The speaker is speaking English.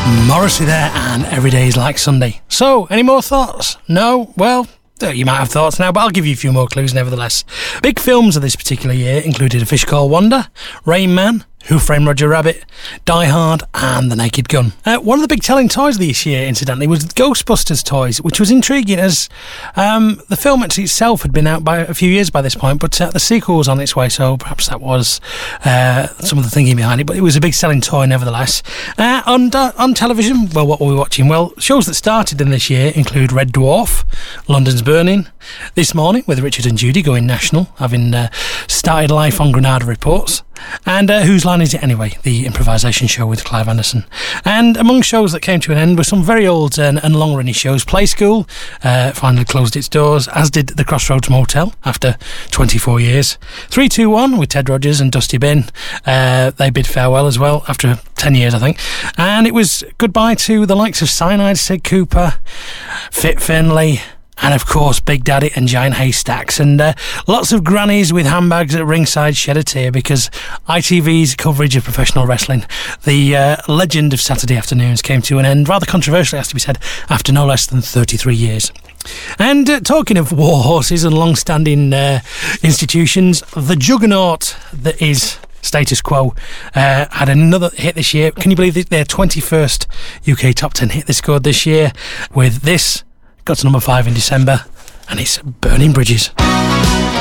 Morrissey there, and Every Day is Like Sunday. So, any more thoughts? No? Well, you might have thoughts now, but I'll give you a few more clues nevertheless. Big films of this particular year included A Fish Called Wanda, Rain Man, Who Framed Roger Rabbit, Die Hard, and The Naked Gun. One of the big telling toys of this year, incidentally, was Ghostbusters toys, which was intriguing as the film itself had been out by a few years by this point, but the sequel was on its way, so perhaps that was some of the thinking behind it, but it was a big selling toy nevertheless. On television, well, what were we watching? Well, shows that started in this year include Red Dwarf, London's Burning, This Morning with Richard and Judy going national, having started life on Granada Reports, and Whose Line Is It Anyway, the improvisation show with Clive Anderson. And among shows that came to an end were some very old and long-running shows. Play School finally closed its doors, as did the Crossroads Motel after 24 years. 321 with Ted Rogers and Dusty Bin, they bid farewell as well after 10 years, I think. And it was goodbye to the likes of Cyanide, Sid Cooper, Fit Finlay, and of course Big Daddy and Giant Haystacks, and lots of grannies with handbags at ringside shed a tear because ITV's coverage of professional wrestling, the legend of Saturday afternoons, came to an end, rather controversially, has to be said, after no less than 33 years. And talking of war horses and long-standing institutions, the juggernaut that is Status Quo had another hit this year. Can you believe that their 21st UK top 10 hit they scored this year with this? Got to number 5 in December, and it's Burning Bridges.